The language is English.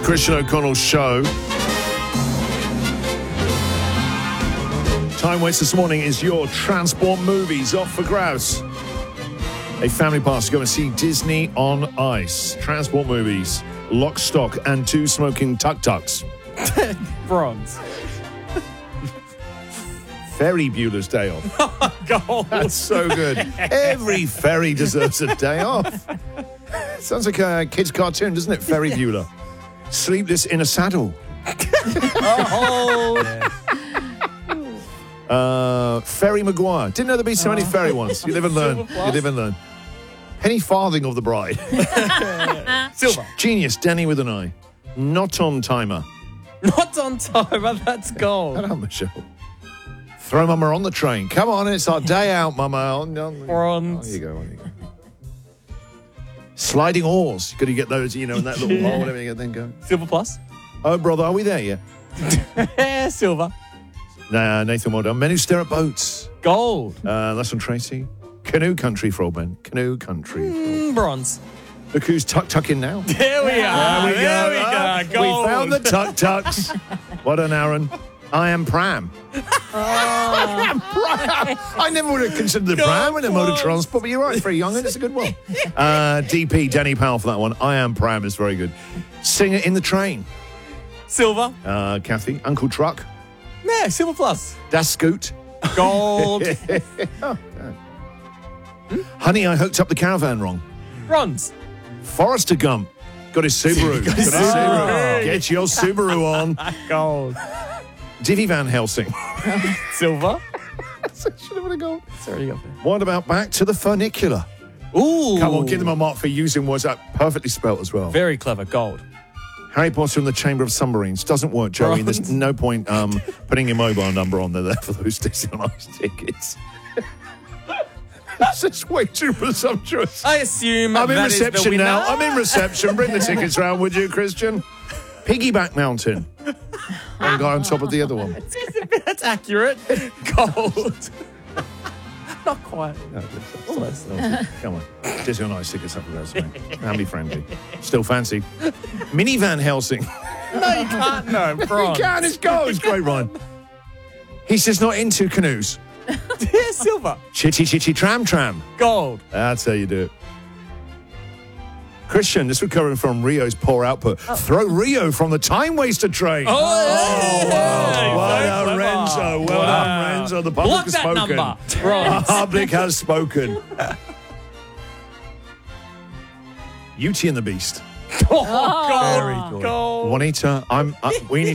Christian O'Connell's show. Time waste this morning is your transport movies off for grabs. A family pass to go and see Disney on Ice. Transport movies, Lock, Stock, and Two Smoking Tuk-Tuks. Bronze. Ferry Bueller's Day Off. Gold. That's so good. Every ferry deserves a day off. Sounds like a kid's cartoon, doesn't it? Ferry Bueller. Sleepless in a Saddle. Ferry Maguire. Didn't know there'd be so many ferry ones. You live and learn. You live and learn. Penny Farthing of the Bride. Silver. Genius, Danny with an eye. Not on Timer. Not on timer, that's gold. Hello, Michelle. Throw Mama on the train. Come on, it's our day out, Mama. Bronze. On you go, on you go. Sliding oars. Got to get those, in that little hole, whatever you then go. Silver plus. Oh, brother, are we there yet? Silver. Nah, Nathan, well done. Men Who Stare at Boats. Gold. That's from Tracy. Canoe Country for old men. Canoe Country. Bronze. Look who's tuck-tucking now. There we are. There we go. Gold. We found the tuck-tucks. Well done, Aaron. I am Pram. I never would have considered the Pram in a mode of transport, but you're right, it's very young and it's a good one. DP, Danny Powell for that one. I Am Pram is very good. Singer in the Train. Silver. Kathy. Uncle Truck. Yeah, silver plus. Das Scoot. Gold. Honey, I Hooked Up the Caravan Wrong. Bronze. Forrester Gump. Got his Subaru. Got his Subaru. Get your Subaru on. Gold. Divvy Van Helsing. Silver. Should have been a gold. Sorry, up there. What about Back to the Funicular? Ooh. Come on, give them a mark for using words that perfectly spelt as well. Very clever. Gold. Harry Potter and the Chamber of Submarines. Doesn't work, Joey. Bronze. There's no point putting your mobile number on there for those Disney on Ice tickets. That's just way too presumptuous. I assume I'm in that is the reception winner. now. I'm in reception. Bring the tickets round, would you, Christian? Piggyback Mountain. One guy on top of the other one. That's accurate. Gold. Not quite. No, almost. Come on. Disney on Ice tickets up for those, mate. Family friendly. Still fancy. Mini Van Helsing. No, you can't. No, bronze. You can. It's gold. It's great, Ryan. He's just not into canoes. Yeah, silver. Chitty Chitty Tram Tram. Gold. That's how you do it. Christian, this recovering from Rio's poor output. Throw Rio from the Time Waster train. Oh, wow. Well done, clever. Renzo. Well done, Renzo. The public Block has that spoken. number. The Bronze. public has spoken. Beauty and the Beast. Oh, gold. Very good. Gold. Juanita, we need